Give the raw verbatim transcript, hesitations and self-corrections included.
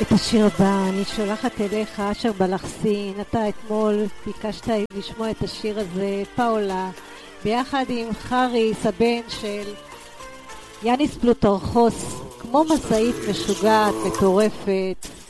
את השיר הבא אני שולחת אליך, אשר בלחסין. אתה אתמול ביקשת לשמוע את השיר הזה, פאולה, ביחד עם חריס, הבן של יאניס פלוטרכוס, כמו מסעית משוגעת, מטורפת.